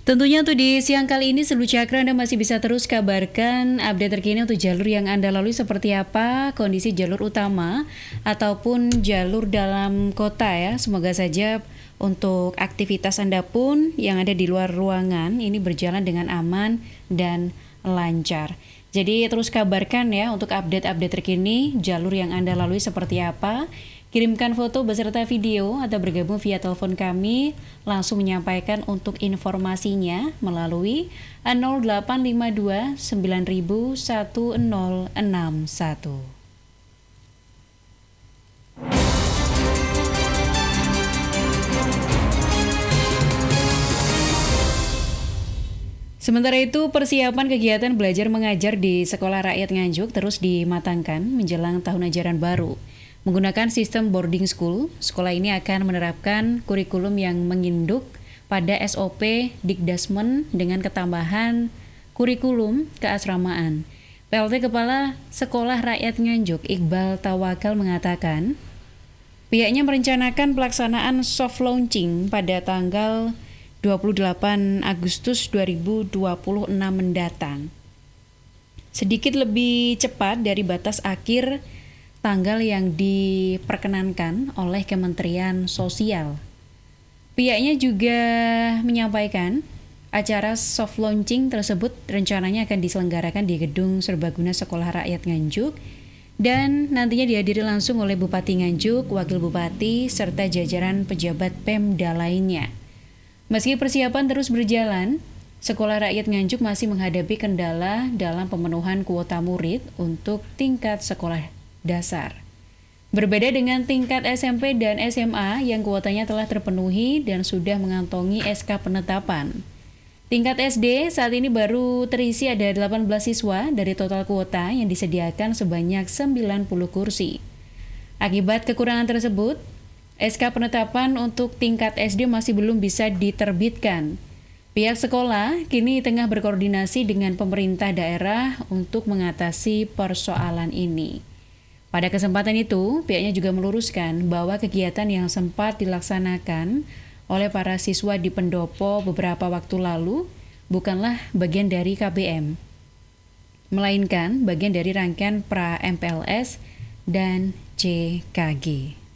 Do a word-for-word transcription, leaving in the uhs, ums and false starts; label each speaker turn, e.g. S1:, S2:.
S1: Tentunya untuk di siang kali ini Selu Cakra Anda masih bisa terus kabarkan update terkini untuk jalur yang Anda lalui seperti apa, kondisi jalur utama ataupun jalur dalam kota ya. Semoga saja untuk aktivitas Anda pun yang ada di luar ruangan ini berjalan dengan aman dan lancar. Jadi terus kabarkan ya untuk update-update terkini jalur yang Anda lalui seperti apa. Kirimkan foto beserta video atau bergabung via telepon kami, langsung menyampaikan untuk informasinya melalui nol delapan lima dua sembilan nol nol satu nol enam satu. Sementara itu, persiapan kegiatan belajar mengajar di Sekolah Rakyat Nganjuk terus dimatangkan menjelang tahun ajaran baru. Menggunakan sistem boarding school, sekolah ini akan menerapkan kurikulum yang menginduk pada S O P Dikdasmen dengan ketambahan kurikulum keasramaan. P L T Kepala Sekolah Rakyat Nganjuk, Iqbal Tawakal mengatakan, pihaknya merencanakan pelaksanaan soft launching pada tanggal dua puluh delapan Agustus dua ribu dua puluh enam mendatang. Sedikit lebih cepat dari batas akhir tanggal yang diperkenankan oleh Kementerian Sosial. Pihaknya juga menyampaikan acara soft launching tersebut rencananya akan diselenggarakan di Gedung Serbaguna Sekolah Rakyat Nganjuk dan nantinya dihadiri langsung oleh Bupati Nganjuk, Wakil Bupati, serta jajaran pejabat Pemda lainnya. Meski persiapan terus berjalan, Sekolah Rakyat Nganjuk masih menghadapi kendala dalam pemenuhan kuota murid untuk tingkat sekolah dasar. Berbeda dengan tingkat S M P dan S M A yang kuotanya telah terpenuhi dan sudah mengantongi S K penetapan. Tingkat S D saat ini baru terisi ada delapan belas siswa dari total kuota yang disediakan sebanyak sembilan puluh kursi. Akibat kekurangan tersebut, S K penetapan untuk tingkat S D masih belum bisa diterbitkan. Pihak sekolah kini tengah berkoordinasi dengan pemerintah daerah untuk mengatasi persoalan ini. Pada kesempatan itu, pihaknya juga meluruskan bahwa kegiatan yang sempat dilaksanakan oleh para siswa di pendopo beberapa waktu lalu bukanlah bagian dari K B M, melainkan bagian dari rangkaian pra M P L S dan C K G.